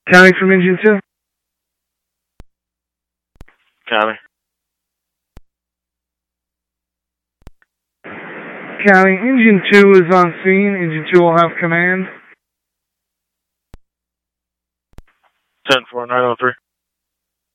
County from Engine 2. County. County, Engine 2 is on scene. Engine 2 will have command. 10-4, 903.